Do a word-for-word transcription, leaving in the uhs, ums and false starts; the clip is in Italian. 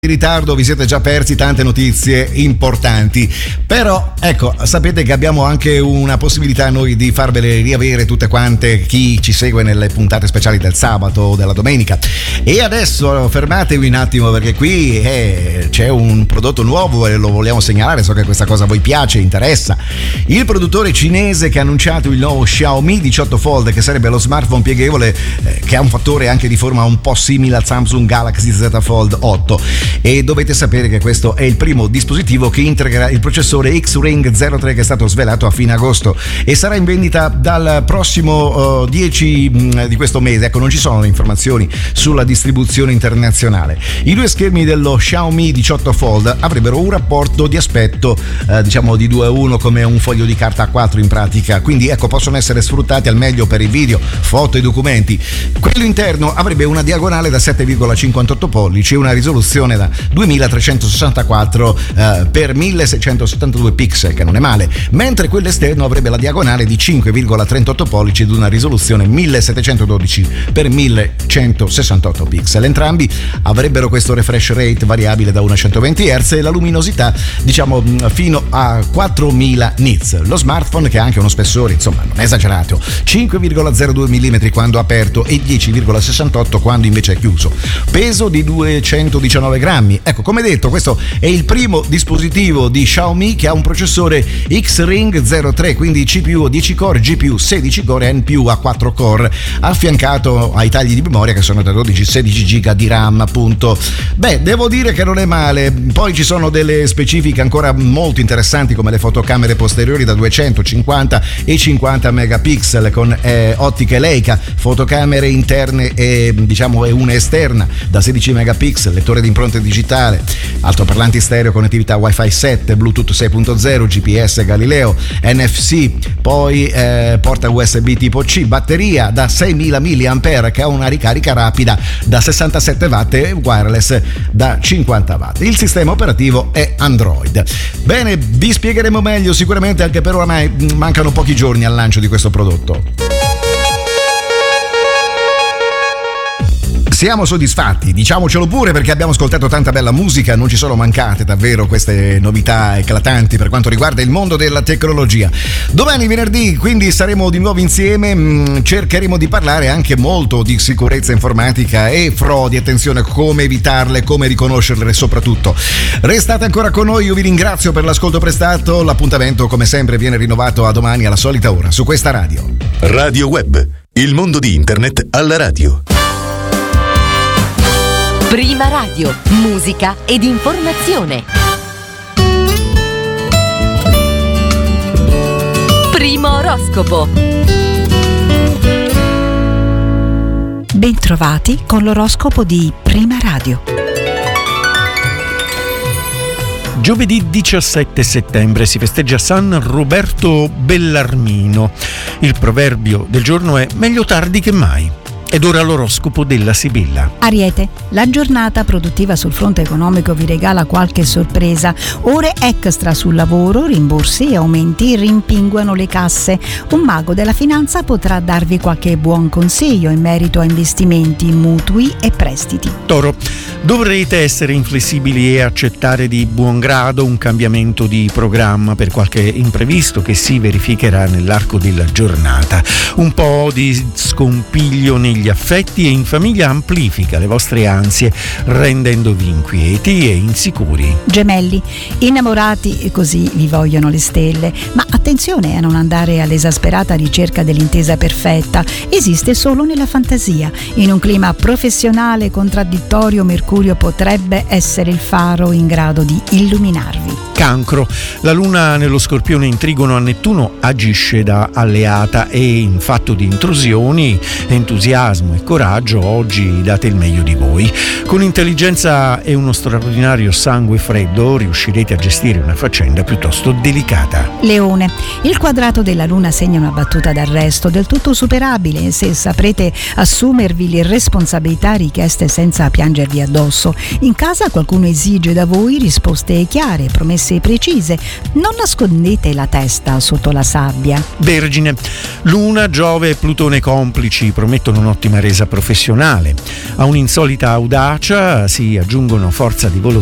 in ritardo, vi siete già persi tante notizie importanti, però ecco, sapete che abbiamo anche una possibilità noi di farvele riavere tutte quante, chi ci segue nelle puntate speciali del sabato o della domenica. E adesso fermatevi un attimo, perché qui eh, c'è un prodotto nuovo e lo vogliamo segnalare, so che questa cosa a voi piace, interessa. Il produttore cinese che ha annunciato il nuovo Xiaomi diciotto Fold, che sarebbe lo smartphone pieghevole eh, che ha un fattore anche di forma un po' simile al Samsung Galaxy Z Fold otto. E dovete sapere che questo è il primo dispositivo che integra il processore X-Ring zero tre, che è stato svelato a fine agosto e sarà in vendita dal prossimo uh, dieci mh, di questo mese. Ecco, non ci sono informazioni sulla distribuzione internazionale. I due schermi dello Xiaomi diciotto Fold avrebbero un rapporto di aspetto uh, diciamo di due a uno, come un foglio di carta A quattro in pratica, quindi ecco, possono essere sfruttati al meglio per i video, foto e documenti. Quello interno avrebbe una diagonale da sette virgola cinquantotto pollici e una risoluzione da duemilatrecentosessantaquattro eh, per milleseicentosettantadue pixel, che non è male, mentre quello esterno avrebbe la diagonale di cinque virgola trentotto pollici ed una risoluzione millesettecentododici per millecentosessantotto pixel. Entrambi avrebbero questo refresh rate variabile da uno a centoventi hertz e la luminosità diciamo fino a quattromila nits. Lo smartphone, che ha anche uno spessore insomma non è esagerato, cinque virgola zero due millimetri quando aperto e dieci virgola sessantotto quando invece è chiuso, peso di duecentodiciannove grammi. Ecco, come detto, questo è il primo dispositivo di Xiaomi che ha un processore X-Ring zero tre, quindi C P U dieci core, G P U sedici core e N P U a quattro core, affiancato ai tagli di memoria che sono da dodici sedici giga di RAM, appunto. Beh, devo dire che non è male. Poi ci sono delle specifiche ancora molto interessanti, come le fotocamere posteriori da duecentocinquanta e cinquanta megapixel con eh, ottiche Leica, fotocamere interne e diciamo e una esterna da sedici megapixel, lettore di impronte digitale, altoparlanti stereo, connettività Wi-Fi sette, Bluetooth sei punto zero, G P S Galileo, N F C, poi eh, porta U S B tipo C, batteria da seimila milliampere che ha una ricarica rapida da sessantasette watt e wireless da cinquanta watt. Il sistema operativo è Android. Bene, vi spiegheremo meglio sicuramente, anche per oramai mancano pochi giorni al lancio di questo prodotto. Siamo soddisfatti, diciamocelo pure, perché abbiamo ascoltato tanta bella musica, non ci sono mancate davvero queste novità eclatanti per quanto riguarda il mondo della tecnologia. Domani venerdì quindi saremo di nuovo insieme, cercheremo di parlare anche molto di sicurezza informatica e frodi, attenzione, come evitarle, come riconoscerle soprattutto. Restate ancora con noi, io vi ringrazio per l'ascolto prestato, l'appuntamento come sempre viene rinnovato a domani alla solita ora su questa radio. Radio Web, il mondo di internet alla radio. Prima Radio, musica ed informazione. Primo oroscopo. Bentrovati con l'oroscopo di Prima Radio. Giovedì diciassette settembre si festeggia San Roberto Bellarmino. Il proverbio del giorno è meglio tardi che mai. Ed ora l'oroscopo della Sibilla. Ariete, la giornata produttiva sul fronte economico vi regala qualche sorpresa. Ore extra sul lavoro, rimborsi e aumenti rimpinguano le casse. Un mago della finanza potrà darvi qualche buon consiglio in merito a investimenti, mutui e prestiti. Toro, dovrete essere inflessibili e accettare di buon grado un cambiamento di programma per qualche imprevisto che si verificherà nell'arco della giornata. Un po' di scompiglio negli gli affetti e in famiglia amplifica le vostre ansie, rendendovi inquieti e insicuri. Gemelli, innamorati così vi vogliono le stelle, ma attenzione a non andare all'esasperata ricerca dell'intesa perfetta, esiste solo nella fantasia. In un clima professionale contraddittorio, Mercurio potrebbe essere il faro in grado di illuminarvi. Cancro, la luna nello Scorpione in trigono a Nettuno agisce da alleata e in fatto di intrusioni, entusiasmo e coraggio oggi date il meglio di voi. Con intelligenza e uno straordinario sangue freddo riuscirete a gestire una faccenda piuttosto delicata. Leone, il quadrato della luna segna una battuta d'arresto del tutto superabile se saprete assumervi le responsabilità richieste senza piangervi addosso. In casa qualcuno esige da voi risposte chiare, promesse e precise. Non nascondete la testa sotto la sabbia. Vergine, Luna, Giove e Plutone complici promettono un'ottima resa professionale. A un'insolita audacia si aggiungono forza di volontà